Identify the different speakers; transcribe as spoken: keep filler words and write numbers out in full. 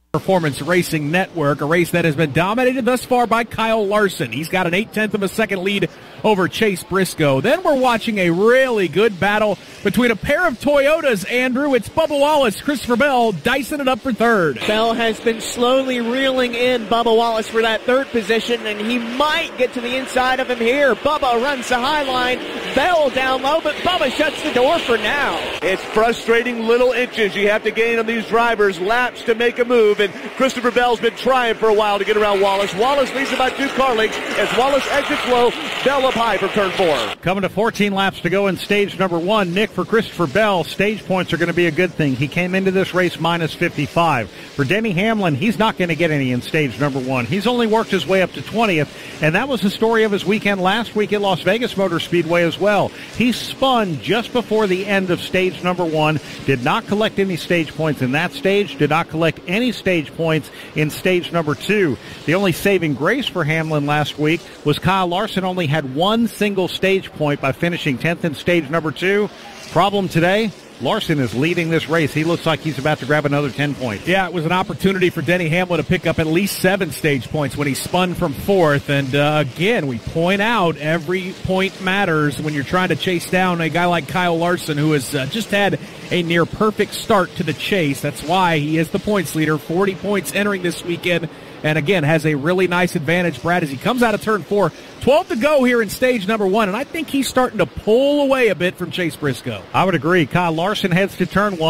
Speaker 1: Performance Racing Network, a race that has been dominated thus far by Kyle Larson. He's got an eight-tenth of a second lead over Chase Briscoe. Then we're watching a really good battle between a pair of Toyotas, Andrew. It's Bubba Wallace, Christopher Bell, dicing it up for third.
Speaker 2: Bell has been slowly reeling in Bubba Wallace for that third position, and he might get to the inside of him here. Bubba runs the high line, Bell down low, but Bubba shuts the door for now.
Speaker 3: It's frustrating little inches you have to gain on these drivers, laps to make a move. And Christopher Bell's been trying for a while to get around Wallace. Wallace leads about two car lengths as Wallace exits low. Bell up high for turn four.
Speaker 4: Coming to fourteen laps to go in stage number one. Nick, for Christopher Bell, stage points are going to be a good thing. He came into this race minus fifty-five. For Denny Hamlin, he's not going to get any in stage number one. He's only worked his way up to twentieth, and that was the story of his weekend last week at Las Vegas Motor Speedway as well. He spun just before the end of stage number one, did not collect any stage points in that stage, did not collect any stage points in stage number two. The only saving grace for Hamlin last week was Kyle Larson only had one single stage point by finishing tenth in stage number two. Problem today, Larson is leading this race. He looks like he's about to grab another ten points.
Speaker 1: Yeah, it was an opportunity for Denny Hamlin to pick up at least seven stage points when he spun from fourth. And uh, again, we point out every point matters when you're trying to chase down a guy like Kyle Larson, who has uh, just had a near perfect start to the chase. That's why he is the points leader, forty points entering this weekend. And again, has a really nice advantage, Brad, as he comes out of turn four. twelve to go here in stage number one, and I think he's starting to pull away a bit from Chase Briscoe.
Speaker 4: I would agree. Kyle Larson heads to turn one.